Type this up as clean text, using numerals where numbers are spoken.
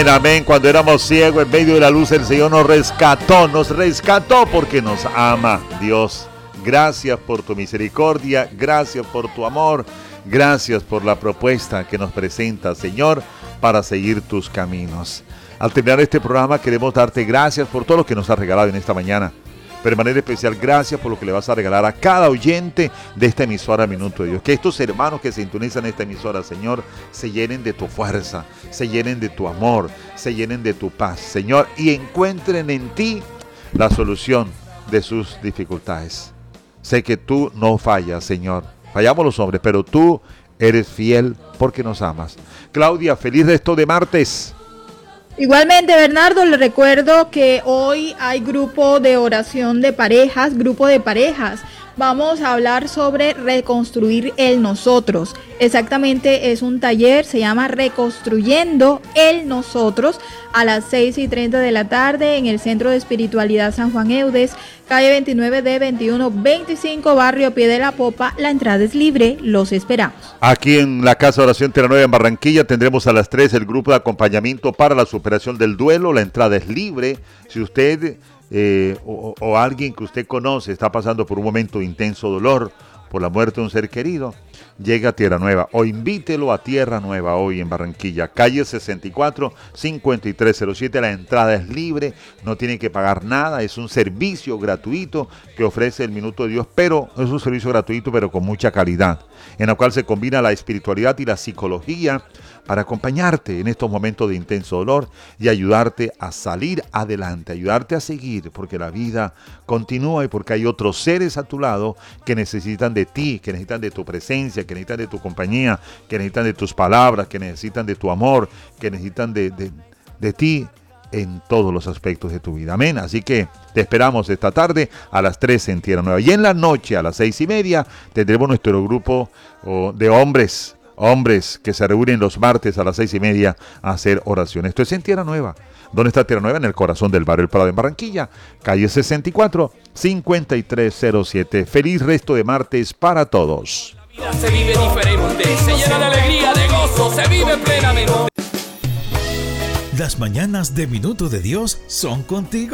Amén. Cuando éramos ciegos, en medio de la luz, el Señor nos rescató porque nos ama. Dios, gracias por tu misericordia, gracias por tu amor, gracias por la propuesta que nos presenta, Señor, para seguir tus caminos. Al terminar este programa, queremos darte gracias por todo lo que nos has regalado en esta mañana. Pero de manera especial, gracias por lo que le vas a regalar a cada oyente de esta emisora Minuto de Dios. Que estos hermanos que sintonizan esta emisora, Señor, se llenen de tu fuerza, se llenen de tu amor, se llenen de tu paz, Señor, y encuentren en ti la solución de sus dificultades. Sé que tú no fallas, Señor. Fallamos los hombres, pero tú eres fiel porque nos amas. Claudia, feliz resto de martes. Igualmente, Bernardo, le recuerdo que hoy hay grupo de oración de parejas, grupo de parejas. Vamos a hablar sobre reconstruir el nosotros. Exactamente, es un taller, se llama Reconstruyendo el Nosotros, a las 6:30 de la tarde en el Centro de Espiritualidad San Juan Eudes, calle 29 de 2125, barrio Pie de la Popa. La entrada es libre, los esperamos. Aquí en la Casa de Oración Tierra Nueva en Barranquilla tendremos a las 3 el grupo de acompañamiento para la superación del duelo. La entrada es libre. Si usted o alguien que usted conoce está pasando por un momento de intenso dolor por la muerte de un ser querido, llega a Tierra Nueva o invítelo a Tierra Nueva hoy en Barranquilla, calle 64, 5307. La entrada es libre, no tiene que pagar nada, es un servicio gratuito que ofrece el Minuto de Dios, pero es un servicio gratuito pero con mucha calidad, en la cual se combina la espiritualidad y la psicología para acompañarte en estos momentos de intenso dolor y ayudarte a salir adelante, ayudarte a seguir, porque la vida continúa y porque hay otros seres a tu lado que necesitan de ti, que necesitan de tu presencia, que necesitan de tu compañía, que necesitan de tus palabras, que necesitan de tu amor, que necesitan de ti en todos los aspectos de tu vida. Amén. Así que te esperamos esta tarde a las 3 en Tierra Nueva. Y en la noche a las 6:30 tendremos nuestro grupo de hombres que se reúnen los martes a las 6:30 a hacer oración. Esto es en Tierra Nueva. ¿Dónde está Tierra Nueva? En el corazón del barrio El Prado en Barranquilla, calle 64, 5307. Feliz resto de martes para todos. La vida se vive diferente, se llena de alegría, de gozo, se vive plenamente. Las mañanas de Minuto de Dios son contigo.